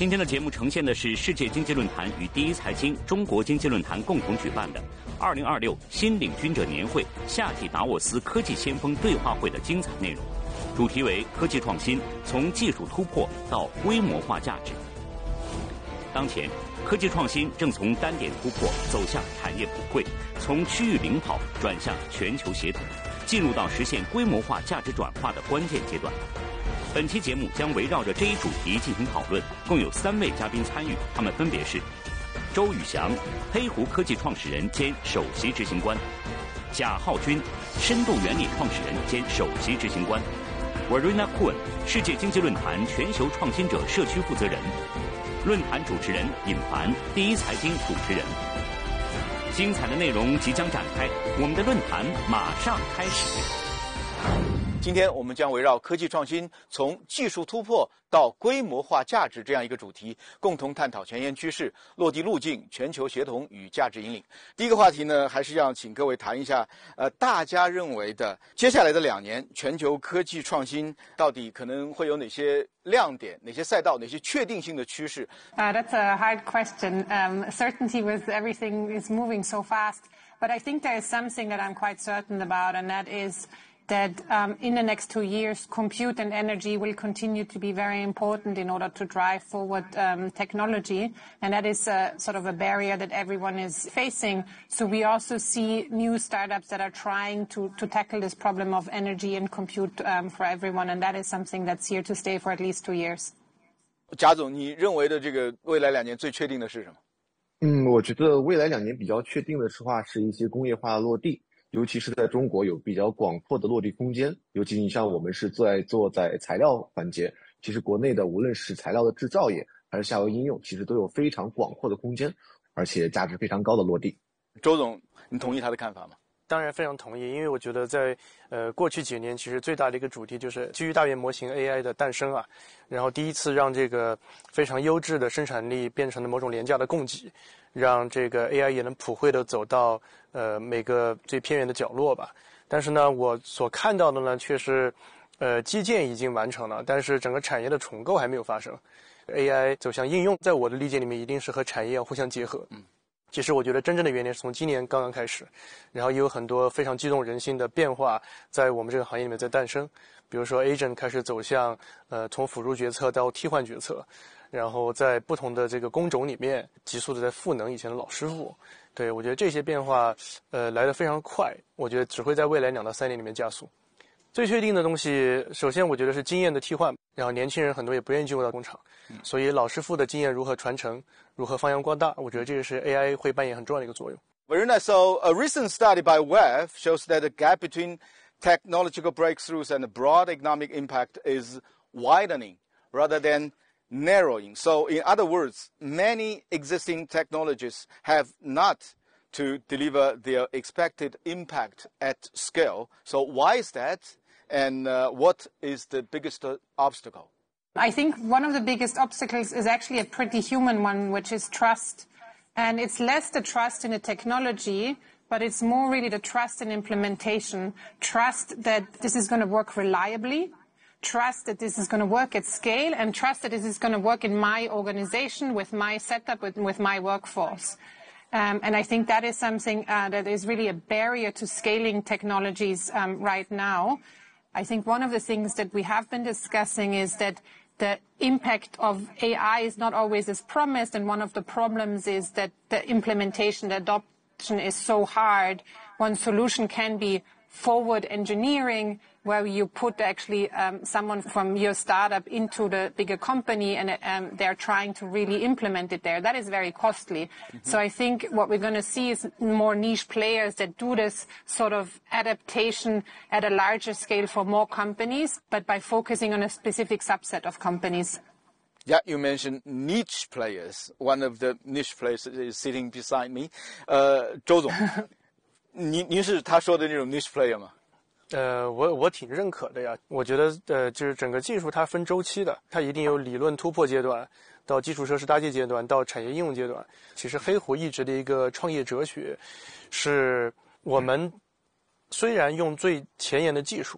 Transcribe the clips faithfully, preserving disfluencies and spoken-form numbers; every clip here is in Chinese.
今天的节目呈现的是世界经济论坛与第一财经中国经济论坛共同举办的二零二六新领军者年会夏季达沃斯科技先锋对话会的精彩内容，主题为科技创新从技术突破到规模化价值。当前，科技创新正从单点突破走向产业普惠，从区域领跑转向全球协同，进入到实现规模化价值转化的关键阶段。本期节目将围绕着这一主题进行讨论，共有三位嘉宾参与，他们分别是周宇翔，黑狐科技创始人兼首席执行官；贾浩军，深度原理创始人兼首席执行官； Verena Kuhn， 世界经济论坛全球创新者社区负责人。论坛主持人尹凡，第一财经主持人。精彩的内容即将展开，我们的论坛马上开始。 今天我们将围绕科技创新从技术突破到规模化价值这样一个主题，共同探讨前沿趋势、落地路径、全球协同与价值引领。第一个话题呢，还是要请各位谈一下，呃，大家认为的接下来的两年全球科技创新到底可能会有哪些亮点、哪些赛道、哪些确定性的趋势？ Uh, that's a hard question. Um, certainty with everything is moving so fast, but I think there is something that I'm quite certain about, and that is that um, in the next two years, compute and energy will continue to be very important in order to drive forward um, technology. And that is a, sort of a barrier that everyone is facing. So we also see new startups that are trying to, to tackle this problem of energy and compute um, for everyone. And that is something that's here to stay for at least two years. 贾总，你认为的这个未来两年最确定的是什么？ 嗯，我觉得未来两年比较确定的是话，是一些工业化落地。尤其是在中国有比较广阔的落地空间，尤其你像我们是在做在材料环节，其实国内的无论是材料的制造业还是下游应用，其实都有非常广阔的空间，而且价值非常高的落地。 周总，你同意他的看法吗？ 当然非常同意，因为我觉得在呃过去几年，其实最大的一个主题就是基于大语言模型 A I 的诞生啊，然后第一次让这个非常优质的生产力变成了某种廉价的供给，让这个 A I 也能普惠的走到呃每个最偏远的角落吧。但是呢，我所看到的呢，却是呃基建已经完成了，但是整个产业的重构还没有发生。A I 走向应用，在我的理解里面，一定是和产业要互相结合。嗯。其实我觉得真正的原点是从今年刚刚开始，然后也有很多非常激动人心的变化在我们这个行业里面在诞生。比如说 agent 开始走向呃从辅助决策到替换决策，然后在不同的这个工种里面急速的在赋能以前的老师傅。对，我觉得这些变化呃来得非常快，我觉得只会在未来两到三年里面加速。最确定的东西，首先我觉得是经验的替换，然后年轻人很多也不愿意进入到工厂，所以老师傅的经验如何传承，如何发扬光大，我觉得这个是 A I 会扮演很重要的一个作用。 Verena, so a recent study by W E F shows that the gap between technological breakthroughs and the broad economic impact is widening rather than narrowing. So in other words, many existing technologies have not to deliver their expected impact at scale. So why is that? And uh, what is the biggest uh, obstacle? I think one of the biggest obstacles is actually a pretty human one, which is trust. And it's less the trust in the technology, but it's more really the trust in implementation. Trust that this is going to work reliably, trust that this is going to work at scale, and trust that this is going to work in my organization, with my setup, with, with my workforce. Um, and I think that is something uh, that is really a barrier to scaling technologies um, right now. I think one of the things that we have been discussing is that the impact of A I is not always as promised, and one of the problems is that the implementation, the adoption is so hard. One solution can be forward engineering, where you put actually um, someone from your startup into the bigger company, and um, they're trying to really implement it there. That is very costly. Mm-hmm. So I think what we're going to see is more niche players that do this sort of adaptation at a larger scale for more companies, but by focusing on a specific subset of companies. Yeah, you mentioned niche players. One of the niche players is sitting beside me. Uh, 周总，您您是他说的那种 niche player 吗？ 呃，我我挺认可的呀。我觉得，呃，就是整个技术它分周期的，它一定有理论突破阶段，到基础设施搭建阶段，到产业应用阶段。其实黑狐一直的一个创业哲学，是我们虽然用最前沿的技术，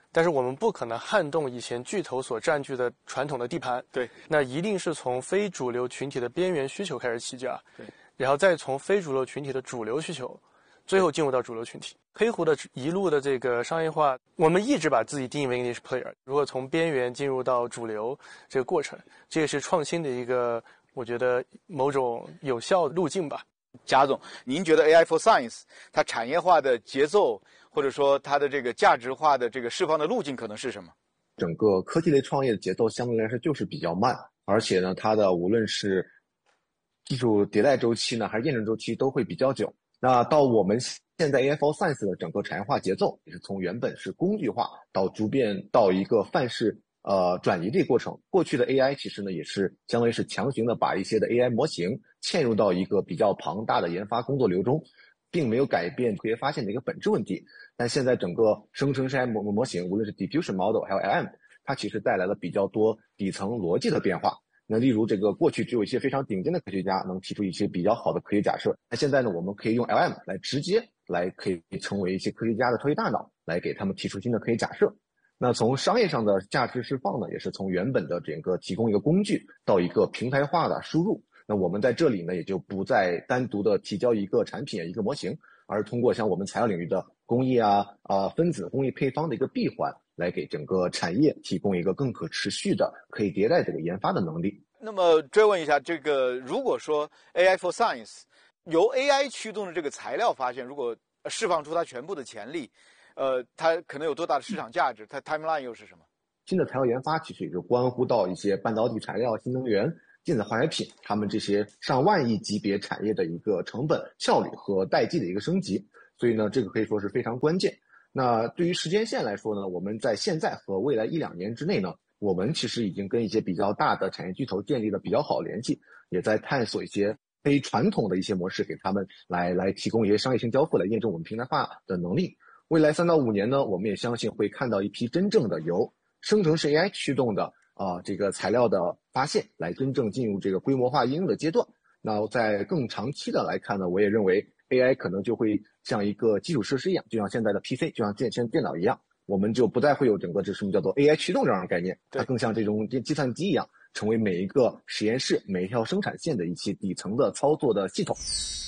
但是我们不可能撼动以前巨头所占据的传统的地盘。 对， 那一定是从非主流群体的边缘需求开始起家， 对， 然后再从非主流群体的主流需求，最后进入到主流群体。黑狐的一路的这个商业化，我们一直把自己定义为 niche player， 如果从边缘进入到主流这个过程，这也是创新的一个，我觉得某种有效路径吧。 贾总，您觉得 A I for Science 它产业化的节奏，或者说它的这个价值化的这个释放的路径可能是什么？ 整个科技类创业的节奏相对来说就是比较慢，而且呢，它的无论是技术迭代周期呢，还是验证周期都会比较久。那到我们现在 A I for Science 的整个产业化节奏，也是从原本是工具化到逐渐到一个范式呃转移这个过程。过去的 A I 其实呢，也是相当于是强行的把一些的 A I 模型嵌入到一个比较庞大的研发工作流中，并没有改变科学发现的一个本质问题。但现在整个生成式 A I 模模型，无论是 diffusion model 还有 L M， 它其实带来了比较多底层逻辑的变化。那例如这个过去只有一些非常顶尖的科学家能提出一些比较好的科学假设，那现在呢，我们可以用 L M 来直接来可以成为一些科学家的超级大脑，来给他们提出新的科学假设。那从商业上的价值释放呢，也是从原本的整个提供一个工具到一个平台化的输入。那我们在这里呢，也就不再单独的提交一个产品一个模型，而通过像我们材料领域的工艺啊啊分子工艺配方的一个闭环，来给整个产业提供一个更可持续的可以迭代这个研发的能力。 那么追问一下，这个如果说 A I for Science 由 A I 驱动的这个材料发现，如果释放出它全部的潜力，呃，它可能有多大的市场价值？它 timeline 又是什么？ 新的材料研发其实也就关乎到一些半导体材料、新能源、电子化学品，他们这些上万亿级别产业的一个成本、效率和代际的一个升级。所以呢，这个可以说是非常关键。那对于时间线来说呢，我们在现在和未来一两年之内呢，我们其实已经跟一些比较大的产业巨头建立了比较好的联系，也在探索一些非传统的一些模式，给他们来来提供一些商业性交付，来验证我们平台化的能力。未来三到五年呢，我们也相信会看到一批真正的由生成式 A I 驱动的啊、呃、这个材料的发现，来真正进入这个规模化应用的阶段。那在更长期的来看呢，我也认为 A I 可能就会像一个基础设施一样，就像现在的 P C， 就像现在电脑一样，我们就不再会有整个这什么叫做 A I 驱动这样的概念，它更像这种计算机一样，成为每一个实验室、每一条生产线的一些底层的操作的系统。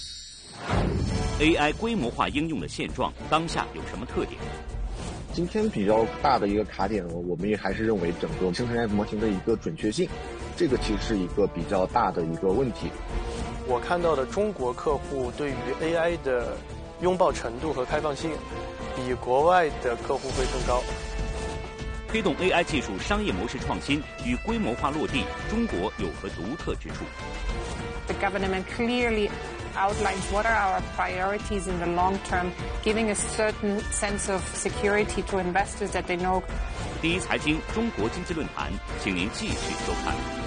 A I 规模化应用的现状，当下有什么特点？ 今天比较大的一个卡点，我们也还是认为整个生成 A I 模型的一个准确性，这个其实是一个比较大的一个问题。 我看到的中国客户对于 A I 的拥抱程度和开放性，比国外的客户会更高。 推动 A I 技术商业模式创新与规模化落地，中国有何独特之处？ The government clearly outlines what are our priorities in the long term, giving a certain sense of security to investors that they know. 第一财经中国经济论坛，请您继续收看。